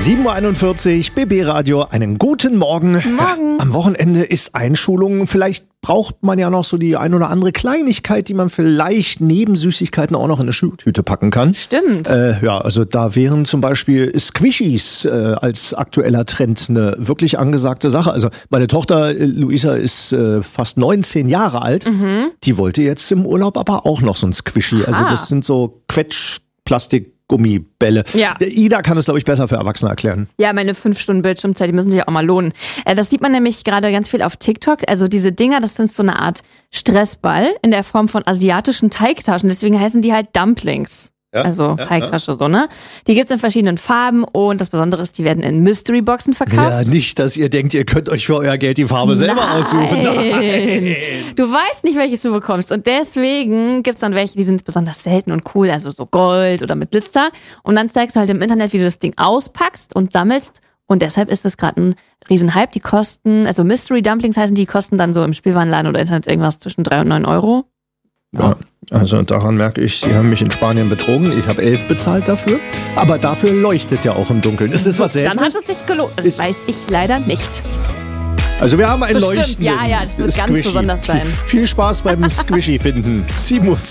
7.41 Uhr, BB Radio, einen guten Morgen. Morgen. Am Wochenende ist Einschulung. Vielleicht braucht man ja noch so die ein oder andere Kleinigkeit, die man vielleicht neben Süßigkeiten auch noch in eine Schultüte packen kann. Stimmt. Also da wären zum Beispiel Squishies als aktueller Trend eine wirklich angesagte Sache. Also meine Tochter Luisa ist fast 19 Jahre alt. Die wollte jetzt im Urlaub aber auch noch so ein Squishy. Also das sind so Quetsch-Plastik-Gummibälle. Ja. Ida kann es, glaube ich, besser für Erwachsene erklären. Ja, meine 5 Stunden Bildschirmzeit, die müssen sich auch mal lohnen. Das sieht man nämlich gerade ganz viel auf TikTok. Also diese Dinger, das sind so eine Art Stressball in der Form von asiatischen Teigtaschen. Deswegen heißen die halt Dumplings. Ja, Also Teigtasche so, ne? Die gibt's in verschiedenen Farben und das Besondere ist, die werden in Mystery-Boxen verkauft. Ja, nicht, dass ihr denkt, ihr könnt euch für euer Geld die Farbe selber aussuchen. Nein. Du weißt nicht, welches du bekommst. Und deswegen gibt's dann welche, die sind besonders selten und cool, also so Gold oder mit Glitzer. Und dann zeigst du halt im Internet, wie du das Ding auspackst und sammelst. Und deshalb ist das gerade ein Riesenhype. Die kosten, also Mystery Dumplings heißen, die kosten dann so im Spielwarenladen oder Internet irgendwas zwischen 3 und 9 Euro. Ja, also daran merke ich, sie haben mich in Spanien betrogen. Ich habe 11 bezahlt dafür. Aber dafür leuchtet ja auch im Dunkeln. Ist das was Seltenes? Dann hat es sich gelohnt. Das weiß ich leider nicht. Also wir haben ein Bestimmt. Leuchten. Ja, das wird ganz Squishy. besonders sein. Viel Spaß beim Squishy finden. 7.42 Uhr.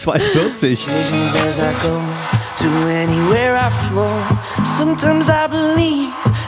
As I go to anywhere I flow. Sometimes I believe